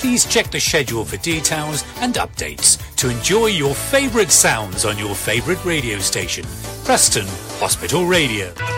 please check the schedule for details and updates to enjoy your favourite sounds on your favourite radio station, Preston Hospital Radio.